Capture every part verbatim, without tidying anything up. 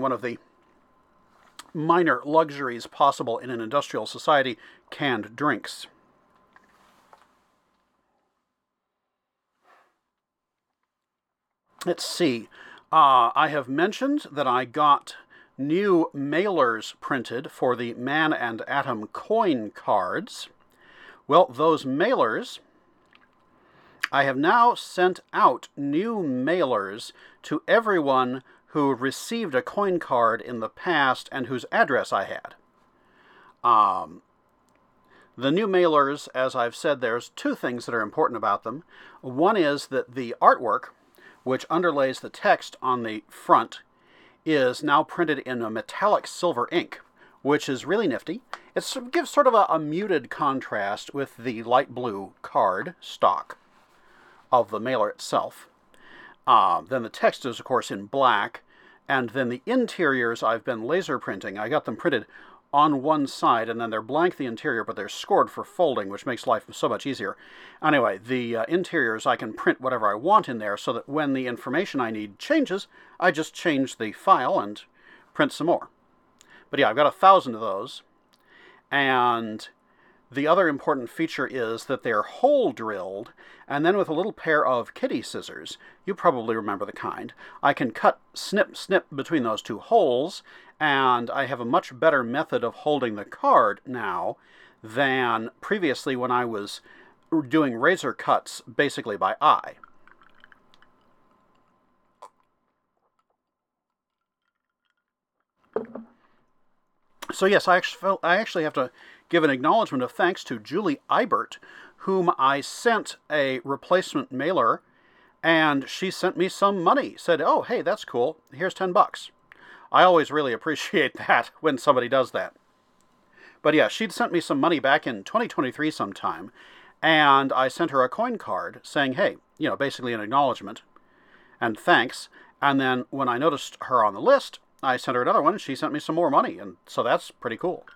one of the minor luxuries possible in an industrial society, canned drinks. Let's see. Uh, I have mentioned that I got new mailers printed for the Man and Atom coin cards. Well, those mailers, I have now sent out new mailers to everyone who received a coin card in the past and whose address I had. Um, the new mailers, as I've said, there's two things that are important about them. One is that the artwork, which underlays the text on the front, is now printed in a metallic silver ink, which is really nifty. It gives sort of a, a muted contrast with the light blue card stock of the mailer itself. Uh, then the text is, of course, in black, and then the interiors I've been laser printing. I got them printed on one side, and then they're blank the interior, but they're scored for folding, which makes life so much easier. Anyway, the uh, interiors, I can print whatever I want in there, so that when the information I need changes, I just change the file and print some more. But yeah, I've got a thousand of those, and the other important feature is that they're hole drilled, and then with a little pair of kitty scissors, you probably remember the kind, I can cut snip snip between those two holes, and I have a much better method of holding the card now than previously when I was doing razor cuts basically by eye. So yes, I actually, felt, I actually have to give an acknowledgement of thanks to Julie Ibert, whom I sent a replacement mailer, and she sent me some money. Said, oh, hey, that's cool. Here's ten bucks. I always really appreciate that when somebody does that. But yeah, she'd sent me some money back in twenty twenty-three sometime, and I sent her a coin card saying, hey, you know, basically an acknowledgement and thanks. And then when I noticed her on the list, I sent her another one, and she sent me some more money, and so that's pretty cool.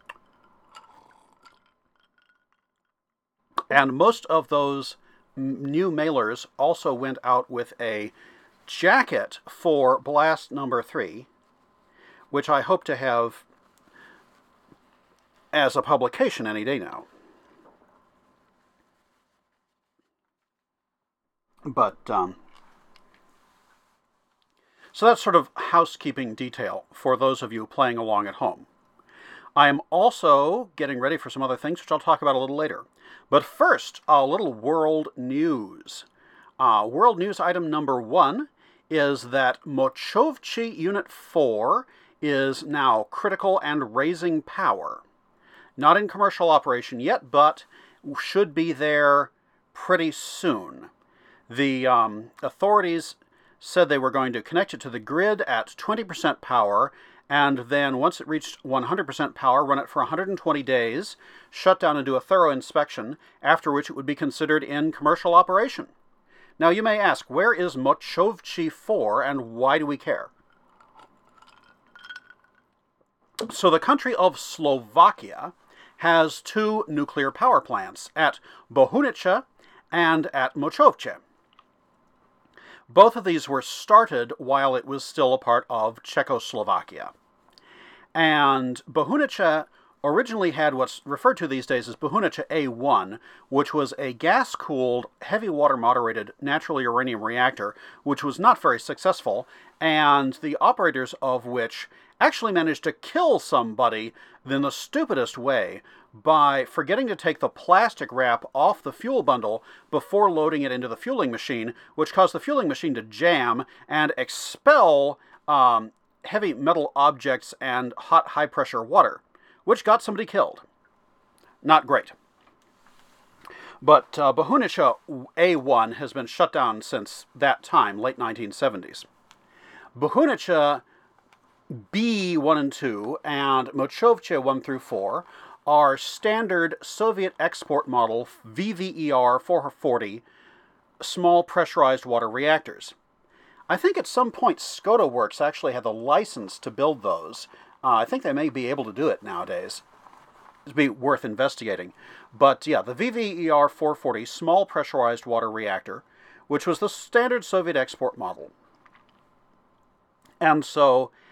And most of those new mailers also went out with a jacket for Blast number three, which I hope to have as a publication any day now. But, um, so that's sort of housekeeping detail for those of you playing along at home. I am also getting ready for some other things, which I'll talk about a little later. But first, a little world news. Uh, world news item number one is that Mochovce Unit four is now critical and raising power. Not in commercial operation yet, but should be there pretty soon. The um, authorities said they were going to connect it to the grid at twenty percent power, and then once it reached one hundred percent power, run it for one hundred twenty days, shut down and do a thorough inspection, after which it would be considered in commercial operation. Now you may ask, where is Mochovce four and why do we care? So the country of Slovakia has two nuclear power plants, at Bohunice and at Mochovce. Both of these were started while it was still a part of Czechoslovakia. And Bohunice originally had what's referred to these days as Bohunice A one, which was a gas-cooled, heavy water-moderated natural uranium reactor, which was not very successful, and the operators of which actually managed to kill somebody in the stupidest way by forgetting to take the plastic wrap off the fuel bundle before loading it into the fueling machine, which caused the fueling machine to jam and expel um, heavy metal objects and hot, high-pressure water, which got somebody killed. Not great. But uh, Bohunice A one has been shut down since that time, late nineteen seventies. Bohunice B one and two and Mochovce one through four are standard Soviet export model V V E R four forty small pressurized water reactors. I think at some point Skoda Works actually had the license to build those. Uh, I think they may be able to do it nowadays. It'd be worth investigating. But yeah, the V V E R four forty small pressurized water reactor, which was the standard Soviet export model. And so